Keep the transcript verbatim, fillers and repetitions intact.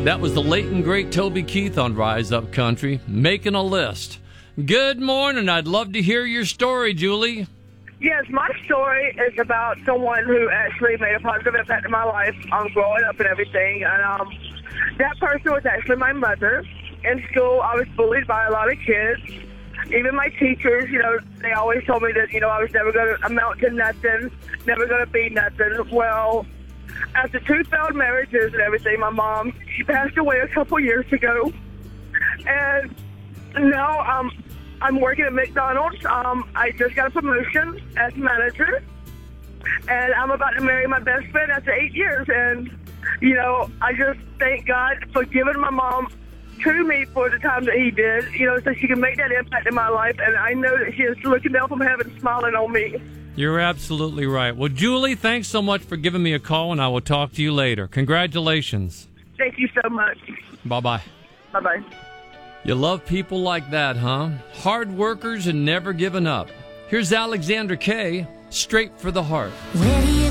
That was the late and great Toby Keith on Rise Up Country, making a list. Good morning. I'd love to hear your story, Julie. Yes, my story is about someone who actually made a positive impact in my life on growing up and everything. And um, that person was actually my mother. In school, I was bullied by a lot of kids. Even my teachers, you know, they always told me that, you know, I was never going to amount to nothing, never going to be nothing. Well, after two failed marriages and everything, my mom, she passed away a couple years ago. And now um, I'm working at McDonald's. Um, I just got a promotion as manager. And I'm about to marry my best friend after eight years. And, you know, I just thank God for giving my mom to me for the time that he did, you know, so she can make that impact in my life. And I know that she is looking down from heaven, smiling on me. You're absolutely right. Well, Julie, thanks so much for giving me a call, and I will talk to you later. Congratulations. Thank you so much. Bye-bye. Bye-bye. You love people like that, huh? Hard workers and never giving up. Here's Alexander Kay, Straight for the Heart.